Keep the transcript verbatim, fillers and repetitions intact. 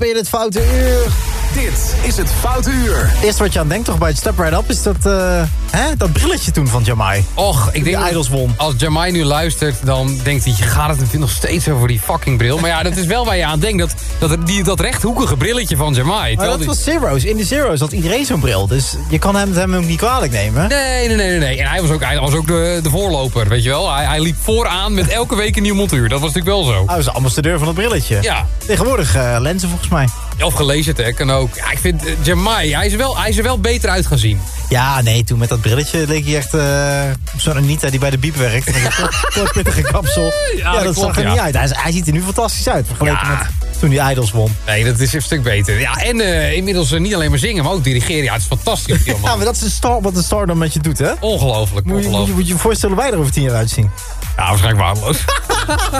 in het Foute Uur. Dit is het Foute Uur. Eerst wat je aan denkt toch bij het Step Right Up is dat, uh, hè, dat brilletje toen van Jamai. Och, ik denk de Idols won. Als Jamai nu luistert, dan denkt hij, gaat het natuurlijk nog steeds over die fucking bril. Maar ja, dat is wel waar je aan denkt, dat, dat, die, dat rechthoekige brilletje van Jamai. Maar dat die... was Zero's. In de Zero's had iedereen zo'n bril. Dus je kan hem, hem ook niet kwalijk nemen. Nee, nee, nee, nee. En hij was ook, hij was ook de, de voorloper, weet je wel. Hij, hij liep vooraan met elke week een nieuw montuur. Dat was natuurlijk wel zo. Hij was de ambassadeur van het brilletje. Ja. Tegenwoordig uh, lenzen volgens mij. Of gelezen, hè, kan ook. Ja, ik vind uh, Jamai, hij is, wel, hij is er wel beter uit gaan zien. Ja, nee, toen met dat brilletje leek hij echt... Uh, zo'n Anita die bij de biep werkt. Met een kort, kort pittige kapsel. Ja, ja dat, dat zag klopt, er ja. niet uit. Hij, hij ziet er nu fantastisch uit. Vergeleken Ja. met toen hij Idols won. Nee, dat is een stuk beter. Ja, en uh, inmiddels uh, niet alleen maar zingen, maar ook dirigeren. Ja, het is fantastisch. Ja, maar dat is de star, wat de star dan met je doet, hè? Ongelooflijk, Moet je, moet, je, ongelooflijk. moet je je voorstellen hoe wij er over tien jaar uitzien. Ja, waarschijnlijk waardeloos.